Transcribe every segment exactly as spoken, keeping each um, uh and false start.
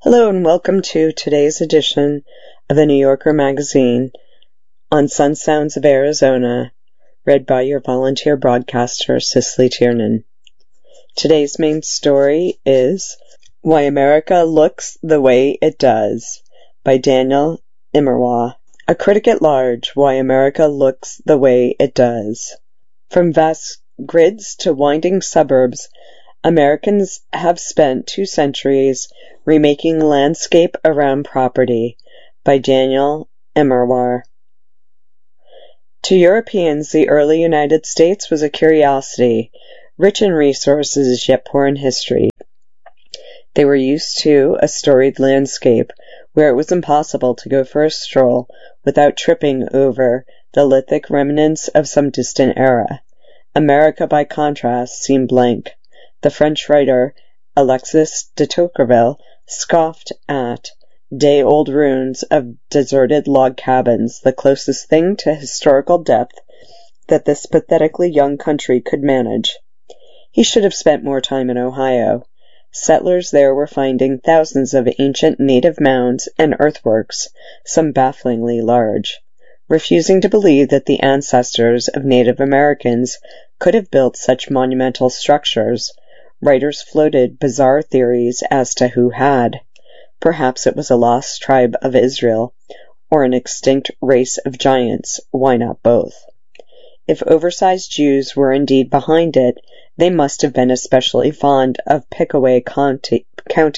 Hello and welcome to today's edition of the New Yorker magazine on Sun Sounds of Arizona, read by your volunteer broadcaster, Cicely Tiernan. Today's main story is Why America Looks the Way It Does by Daniel Immerwahr. A critic at large, Why America Looks the Way It Does. From vast grids to winding suburbs, Americans have spent two centuries remaking landscape around property, by Daniel Immerwahr. To Europeans, the early United States was a curiosity, rich in resources yet poor in history. They were used to a storied landscape where it was impossible to go for a stroll without tripping over the lithic remnants of some distant era. America, by contrast, seemed blank. The French writer Alexis de Tocqueville scoffed at day-old ruins of deserted log cabins, the closest thing to historical depth that this pathetically young country could manage. He should have spent more time in Ohio. Settlers there were finding thousands of ancient native mounds and earthworks, some bafflingly large. Refusing to believe that the ancestors of Native Americans could have built such monumental structures, writers floated bizarre theories as to who had. Perhaps it was a lost tribe of Israel, or an extinct race of giants. Why not both? If oversized Jews were indeed behind it, they must have been especially fond of Pickaway County.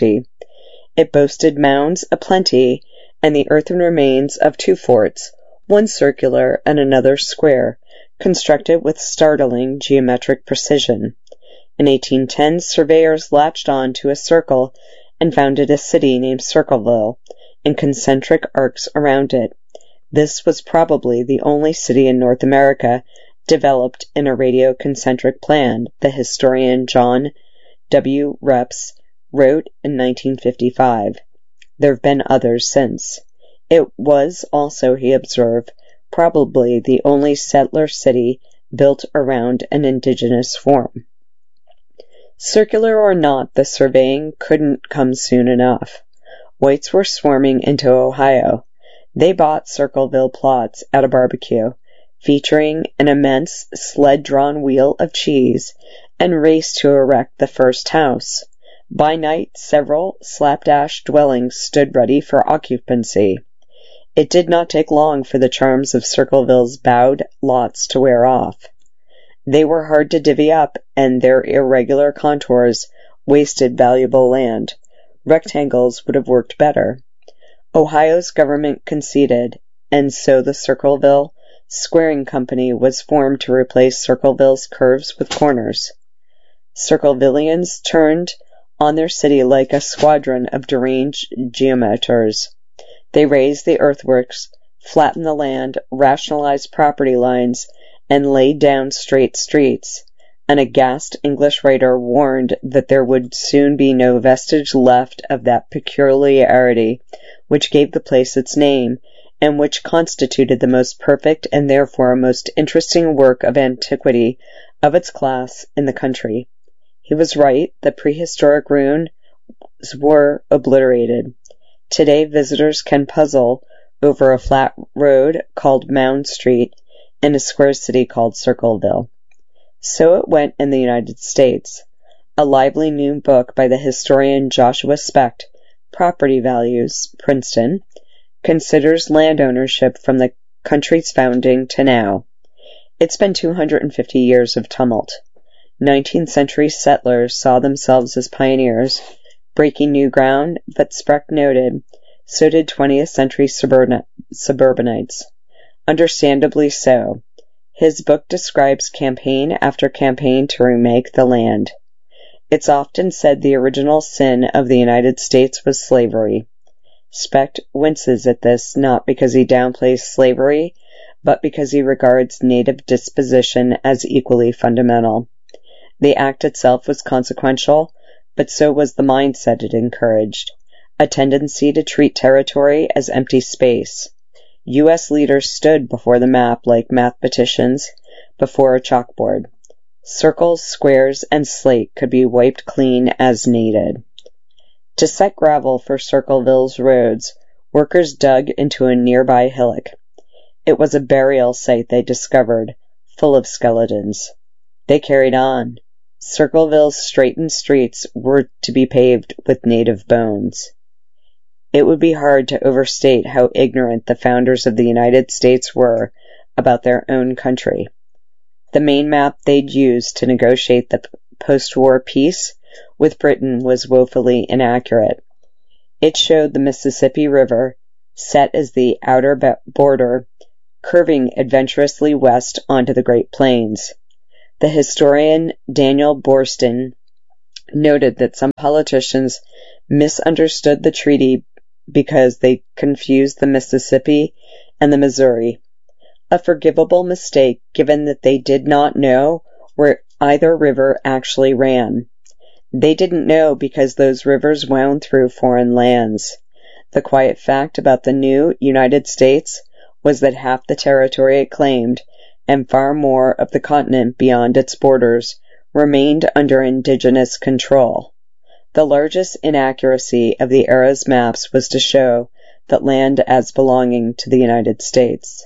It boasted mounds aplenty and the earthen remains of two forts, one circular and another square, constructed with startling geometric precision. In eighteen ten, surveyors latched on to a circle and founded a city named Circleville, and concentric arcs around it. This was probably the only city in North America developed in a radioconcentric plan, the historian John W. Reps wrote in nineteen fifty-five. There have been others since. It was also, he observed, probably the only settler city built around an indigenous form. Circular or not, the surveying couldn't come soon enough. Whites were swarming into Ohio. They bought Circleville plots at a barbecue, featuring an immense sled-drawn wheel of cheese, and raced to erect the first house. By night, several slapdash dwellings stood ready for occupancy. It did not take long for the charms of Circleville's bowed lots to wear off. They were hard to divvy up, and their irregular contours wasted valuable land. Rectangles would have worked better. Ohio's government conceded, and so the Circleville Squaring Company was formed to replace Circleville's curves with corners. Circlevillians turned on their city like a squadron of deranged geometers. They raised the earthworks, flattened the land, rationalized property lines, and laid down straight streets. An aghast English writer warned that there would soon be no vestige left of that peculiarity which gave the place its name, and which constituted the most perfect and therefore most interesting work of antiquity of its class in the country. He was right. The prehistoric ruins were obliterated. Today visitors can puzzle over a flat road called Mound Street in a square city called Circleville. So it went in the United States. A lively new book by the historian Joshua Specht, Property Values, Princeton, considers land ownership from the country's founding to now. It's been two hundred fifty years of tumult. nineteenth century settlers saw themselves as pioneers, breaking new ground, but Specht noted, so did twentieth century suburban- suburbanites. Understandably so. His book describes campaign after campaign to remake the land. It's often said the original sin of the United States was slavery. Specht winces at this not because he downplays slavery, but because he regards native disposition as equally fundamental. The act itself was consequential, but so was the mindset it encouraged, a tendency to treat territory as empty space. U S leaders stood before the map like mathematicians before a chalkboard. Circles, squares, and slate could be wiped clean as needed. To set gravel for Circleville's roads, workers dug into a nearby hillock. It was a burial site they discovered, full of skeletons. They carried on. Circleville's straightened streets were to be paved with native bones. It would be hard to overstate how ignorant the founders of the United States were about their own country. The main map they'd used to negotiate the post-war peace with Britain was woefully inaccurate. It showed the Mississippi River, set as the outer border, curving adventurously west onto the Great Plains. The historian Daniel Boorstin noted that some politicians misunderstood the treaty because they confused the Mississippi and the Missouri. A forgivable mistake given that they did not know where either river actually ran. They didn't know because those rivers wound through foreign lands. The quiet fact about the new United States was that half the territory it claimed, and far more of the continent beyond its borders, remained under indigenous control. The largest inaccuracy of the era's maps was to show that land as belonging to the United States.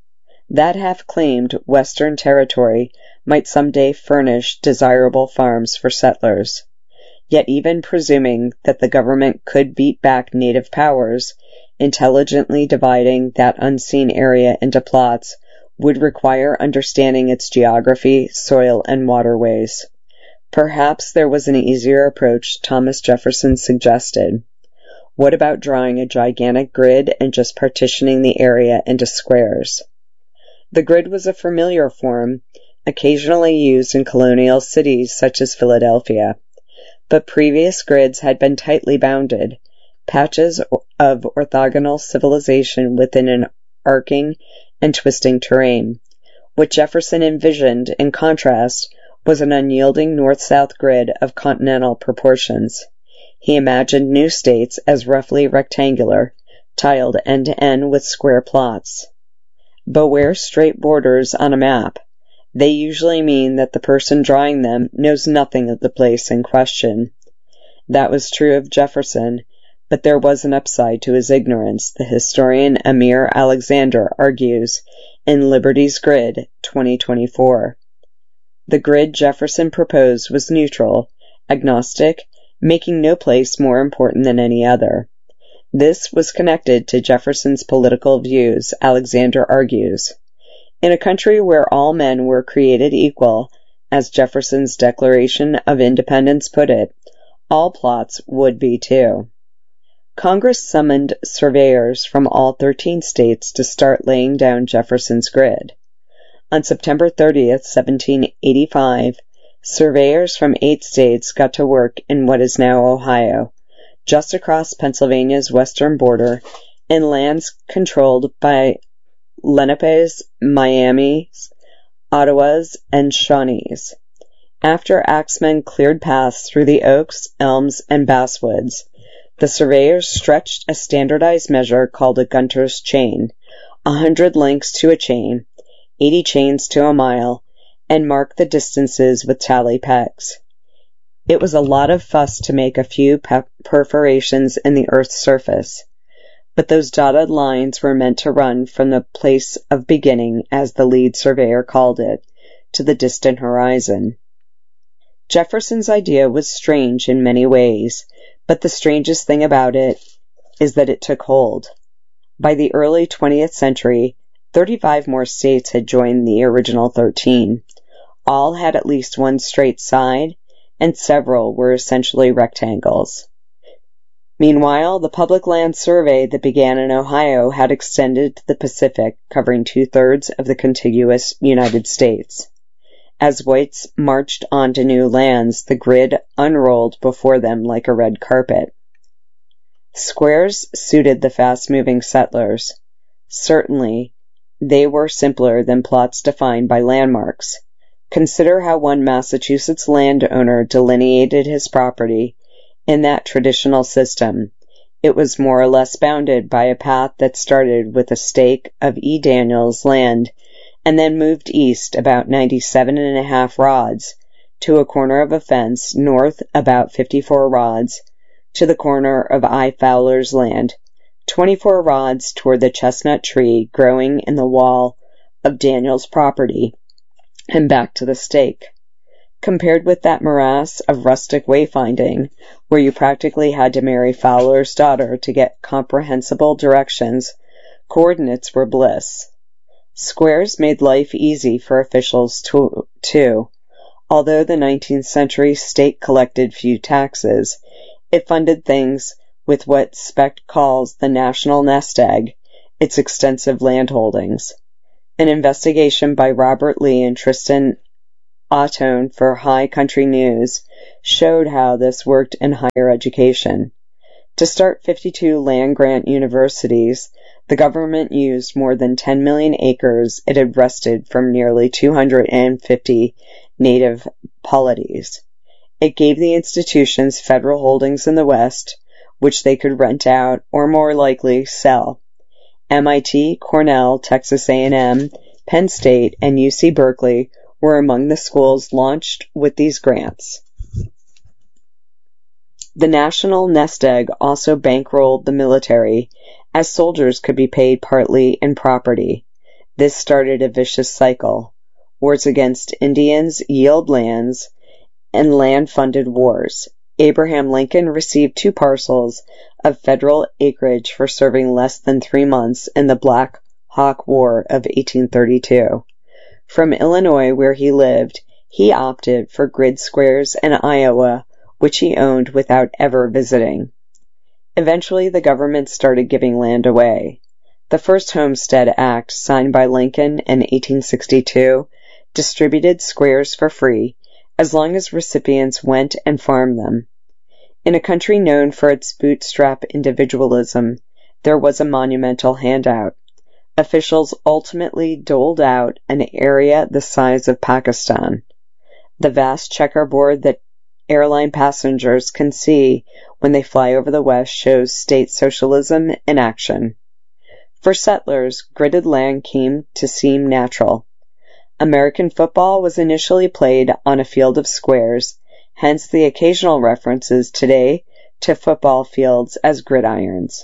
That half-claimed Western territory might someday furnish desirable farms for settlers. Yet even presuming that the government could beat back native powers, intelligently dividing that unseen area into plots would require understanding its geography, soil, and waterways. Perhaps there was an easier approach Thomas Jefferson suggested. What about drawing a gigantic grid and just partitioning the area into squares? The grid was a familiar form, occasionally used in colonial cities such as Philadelphia. But previous grids had been tightly bounded, patches of orthogonal civilization within an arcing and twisting terrain. What Jefferson envisioned, in contrast, was an unyielding north-south grid of continental proportions. He imagined new states as roughly rectangular, tiled end-to-end with square plots. Beware straight borders on a map. They usually mean that the person drawing them knows nothing of the place in question. That was true of Jefferson, but there was an upside to his ignorance, the historian Amir Alexander argues in Liberty's Grid, twenty twenty-four. The grid Jefferson proposed was neutral, agnostic, making no place more important than any other. This was connected to Jefferson's political views, Alexander argues. In a country where all men were created equal, as Jefferson's Declaration of Independence put it, all plots would be too. Congress summoned surveyors from all thirteen states to start laying down Jefferson's grid. On September thirtieth, seventeen eighty-five, surveyors from eight states got to work in what is now Ohio, just across Pennsylvania's western border, in lands controlled by Lenapes, Miamis, Ottawas, and Shawnees. After axemen cleared paths through the oaks, elms, and basswoods, the surveyors stretched a standardized measure called a Gunter's chain, a hundred links to a chain, eighty chains to a mile, and marked the distances with tally pegs. It was a lot of fuss to make a few pe- perforations in the Earth's surface, but those dotted lines were meant to run from the place of beginning, as the lead surveyor called it, to the distant horizon. Jefferson's idea was strange in many ways, but the strangest thing about it is that it took hold. By the early twentieth century, thirty-five more states had joined the original thirteen. All had at least one straight side, and several were essentially rectangles. Meanwhile, the public land survey that began in Ohio had extended to the Pacific, covering two-thirds of the contiguous United States. As whites marched onto new lands, the grid unrolled before them like a red carpet. Squares suited the fast-moving settlers. Certainly, they were simpler than plots defined by landmarks. Consider how one Massachusetts landowner delineated his property. In that traditional system, it was more or less bounded by a path that started with a stake of E. Daniels land and then moved east about ninety-seven and a half rods to a corner of a fence north about fifty-four rods to the corner of I. Fowler's land, twenty-four rods toward the chestnut tree growing in the wall of Daniel's property, and back to the stake. Compared with that morass of rustic wayfinding, where you practically had to marry Fowler's daughter to get comprehensible directions, coordinates were bliss. Squares made life easy for officials to, too. Although the nineteenth century state collected few taxes, it funded things with what Specht calls the national nest egg, its extensive land holdings. An investigation by Robert Lee and Tristan Ottone for High Country News showed how this worked in higher education. To start fifty-two land-grant universities, the government used more than ten million acres it had wrested from nearly two hundred fifty native polities. It gave the institutions federal holdings in the West, which they could rent out or more likely sell. M I T, Cornell, Texas A and M, Penn State, and U C Berkeley were among the schools launched with these grants. The national nest egg also bankrolled the military, as soldiers could be paid partly in property. This started a vicious cycle. Wars against Indians yield lands, and land-funded wars. Abraham Lincoln received two parcels of federal acreage for serving less than three months in the Black Hawk War of eighteen thirty-two. From Illinois, where he lived, he opted for grid squares in Iowa, which he owned without ever visiting. Eventually, the government started giving land away. The first Homestead Act, signed by Lincoln in eighteen sixty-two, distributed squares for free, as long as recipients went and farmed them. In a country known for its bootstrap individualism, there was a monumental handout. Officials ultimately doled out an area the size of Pakistan. The vast checkerboard that airline passengers can see when they fly over the West shows state socialism in action. For settlers, gridded land came to seem natural. American football was initially played on a field of squares, hence the occasional references today to football fields as gridirons.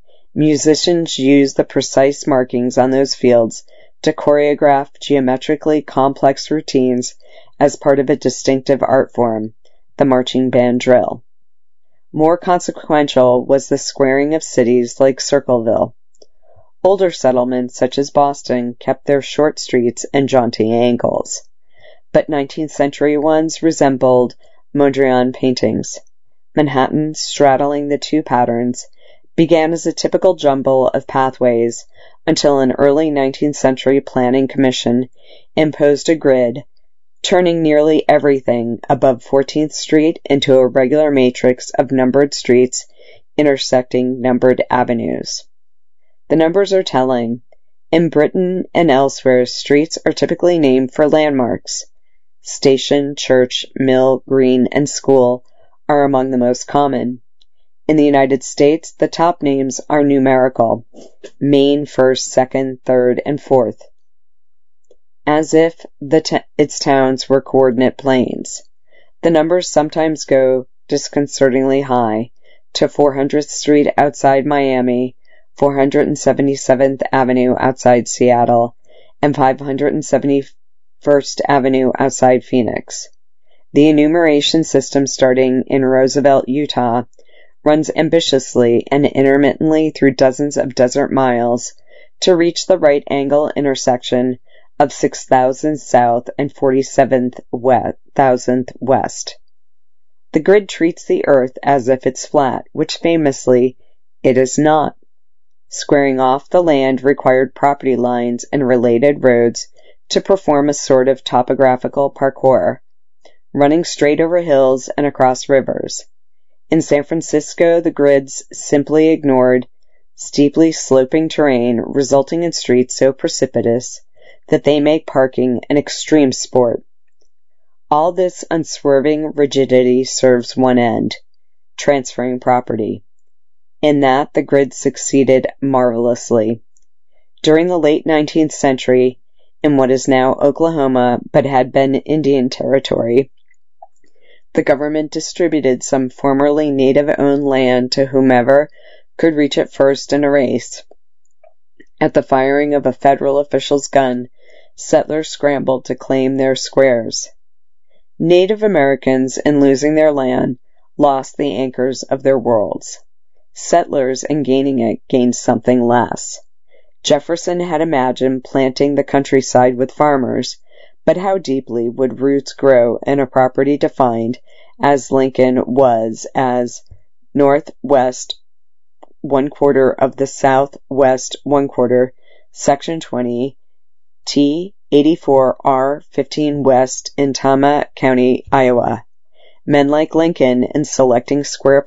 Musicians used the precise markings on those fields to choreograph geometrically complex routines as part of a distinctive art form, the marching band drill. More consequential was the squaring of cities like Circleville. Older settlements, such as Boston, kept their short streets and jaunty angles, but nineteenth century ones resembled Mondrian paintings. Manhattan, straddling the two patterns, began as a typical jumble of pathways until an early nineteenth century planning commission imposed a grid, turning nearly everything above fourteenth Street into a regular matrix of numbered streets intersecting numbered avenues. The numbers are telling. In Britain and elsewhere, streets are typically named for landmarks. Station, church, mill, green, and school are among the most common. In the United States, the top names are numerical: Main, first, second, third, and fourth, as if the t- its towns were coordinate planes. The numbers sometimes go disconcertingly high to four hundredth Street outside Miami, four hundred seventy-seventh Avenue outside Seattle, and five hundred seventy-first Avenue outside Phoenix. The enumeration system starting in Roosevelt, Utah, runs ambitiously and intermittently through dozens of desert miles to reach the right angle intersection of six thousand South and forty-seventh thousandth West. The grid treats the earth as if it's flat, which famously it is not. Squaring off the land required property lines and related roads to perform a sort of topographical parkour, running straight over hills and across rivers. In San Francisco, the grids simply ignored steeply sloping terrain, resulting in streets so precipitous that they make parking an extreme sport. All this unswerving rigidity serves one end: transferring property. In that, the grid succeeded marvelously. During the late nineteenth century, in what is now Oklahoma but had been Indian Territory, The government distributed some formerly native-owned land to whomever could reach it first in a race. At the firing of a federal official's gun, settlers scrambled to claim their squares. Native Americans, in losing their land, lost the anchors of their worlds. Settlers, in gaining it, gained something less. Jefferson had imagined planting the countryside with farmers, but how deeply would roots grow in a property defined, as Lincoln was, as northwest one quarter of the southwest one quarter, section twenty, T eighty-four R fifteen West in Tama County, Iowa. Men like Lincoln, in selecting square